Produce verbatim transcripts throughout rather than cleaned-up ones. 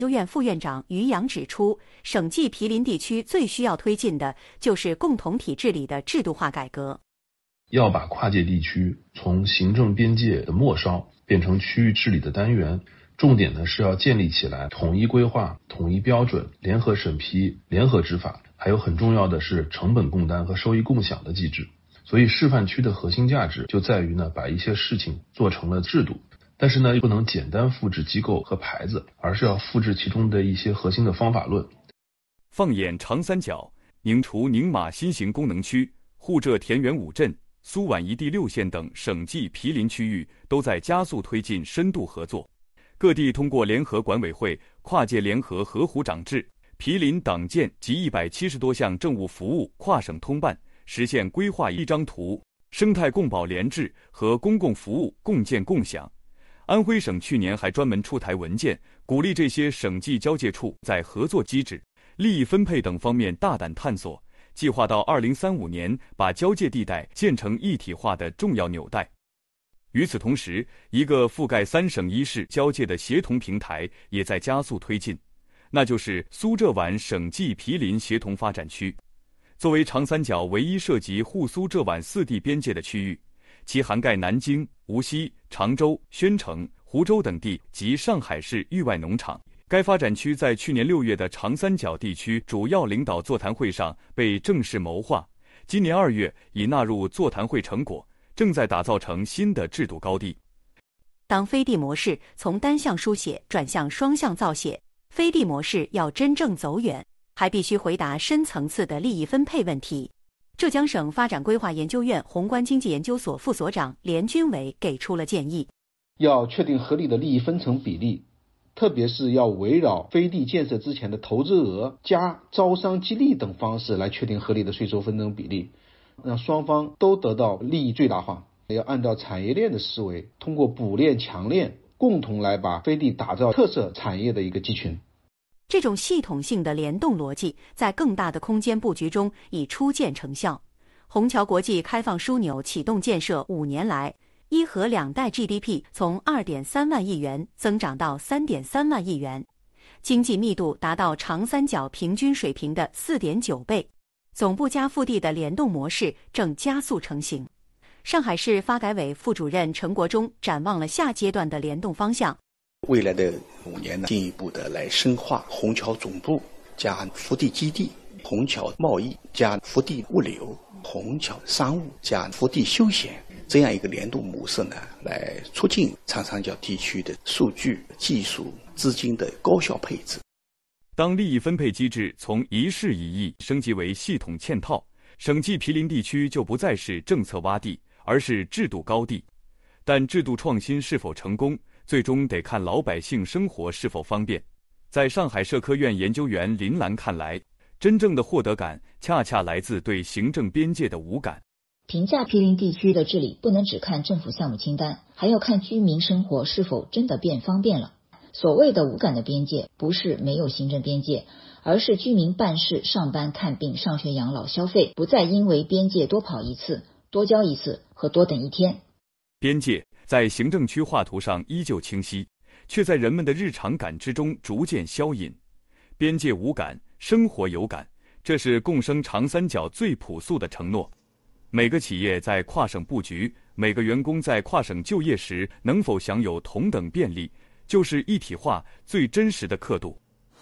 究院副院长于洋指出，省际毗邻地区最需要推进的就是共同体治理的制度化改革。 要把跨界地区从行政边界的末梢变成区域治理的单元，重点呢是要建立起来统一规划、统一标准、联合审批、联合执法，还有很重要的是成本共担和收益共享的机制。所以示范区的核心价值就在于呢，把一些事情做成了制度。但是呢，又不能简单复制机构和牌子，而是要复制其中的一些核心的方法论。 放眼长三角，宁除宁马新型功能区、沪浙田园五镇、苏皖一地六县等省际毗邻区域都在加速推进深度合作。各地通过联合管委会、跨界联合合湖长制、毗邻党建及一百七十多项政务服务跨省通办，实现规划一张图、生态共保联治和公共服务共建共享。安徽省去年还专门出台文件，鼓励这些省际交界处在合作机制、利益分配等方面大胆探索，计划到二零三五年把交界地带建成一体化的重要纽带。与此同时，一个覆盖三省一市交界的协同平台也在加速推进，那就是苏浙皖省际毗邻协同发展区。作为长三角唯一涉及沪苏浙皖四地边界的区域，其涵盖南京、无锡、常州、宣城、湖州等地及上海市域外农场。该发展区在去年六月的长三角地区主要领导座谈会上被正式谋划，今年二月已纳入座谈会成果，正在打造成新的制度高地。 当飞地模式从单向书写转向双向造写，飞地模式要真正走远，还必须回答深层次的利益分配问题。浙江省发展规划研究院宏观经济研究所副所长连军伟给出了建议， 要确定合理的利益分成比例，特别是要围绕飞地建设之前的投资额加招商激励等方式来确定合理的税收分成比例，让双方都得到利益最大化。要按照产业链的思维，通过补链强链，共同来把飞地打造特色产业的一个集群。 这种系统性的联动逻辑在更大的空间布局中已初见成效。虹桥国际开放枢纽启动建设五年来，一河两带 G D P 从 二点三万亿元增长到 三点三万亿元，经济密度达到长三角平均水平的 四点九倍，总部加腹地的联动模式正加速成型。上海市发改委副主任陈国忠展望了下阶段的联动方向。 未来的五年呢，进一步的来深化虹桥总部加腹地基地、虹桥贸易加腹地物流、虹桥商务加腹地休闲这样一个联动模式呢，来促进长三角地区的数据、技术、资金的高效配置。 当利益分配机制从一市一议升级为系统嵌套，省际毗邻地区就不再是政策洼地，而是制度高地。但制度创新是否成功，最终得看老百姓生活是否方便。在上海社科院研究员林兰看来，真正的获得感恰恰来自对行政边界的无感。 评价毗邻地区的治理，不能只看政府项目清单，还要看居民生活是否真的变方便了。所谓的无感的边界，不是没有行政边界，而是居民办事、上班、看病、上学、养老、消费，不再因为边界多跑一次、多交一次和多等一天。 边界在行政区画图上依旧清晰，却在人们的日常感知中逐渐消隐。边界无感，生活有感，这是共生长三角最朴素的承诺。每个企业在跨省布局，每个员工在跨省就业时能否享有同等便利，就是一体化最真实的刻度。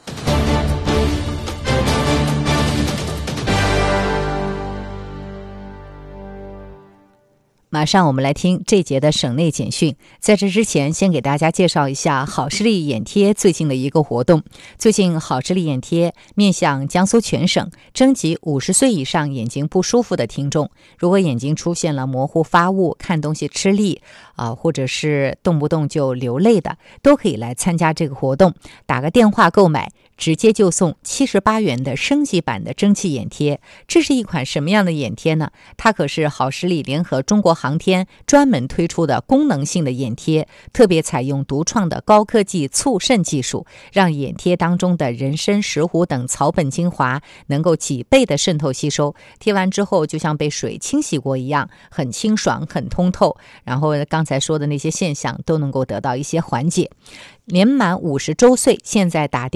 马上我们来听这节的省内简讯。在这之前，先给大家介绍一下好视力眼贴最近的一个活动。最近好视力眼贴面向江苏全省征集五十岁以上眼睛不舒服的听众，如果眼睛出现了模糊发雾、看东西吃力啊、呃，或者是动不动就流泪的，都可以来参加这个活动。打个电话购买，直接就送七十八元的升级版的蒸汽眼贴。这是一款什么样的眼贴呢？它可是好视力联合中国航天专门推出的功能性的眼贴，特别采用独创的高科技促渗技术，让眼贴当中的人参、石斛等草本精华能够几倍的渗透吸收，贴完之后就像被水清洗过一样，很清爽很通透，然后刚才说的那些现象都能够得到一些缓解。年满五十周岁现在打电